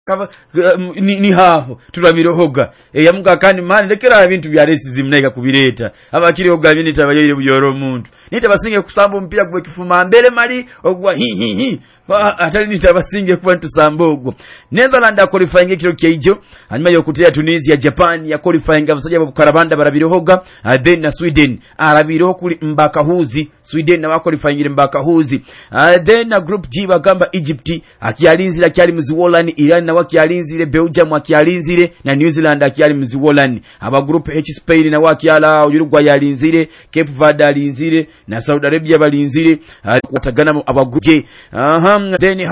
ni haho turabirohoga yamuga kandi mani lekera ibintu bya racism naika kubireta abakiri hoga binita abayire buyoro muntu nita basinge kusamba umpira gwe kifuma mbele mali ogwa hi atali nita basinge kuba ntusambogo Netherland qualifying ekiro kyejo hanyuma yokutea Tunisia Japan ya qualifying abasajja babukarabanda barabirohoga then na Sweden arabiroho kuli Mbakahuzi Sweden na qualifying Mbakahuzi then na group G bagamba Egypt akialinzira kyali muziwolani Iran na wakialinzire Belgium wakialinzire na New Zealand akiali muziwolani aba group H Spain na wakiala Uruguay yalinzire Cape Verde alinzire na Saudi Arabia balinzire watagana aba group J then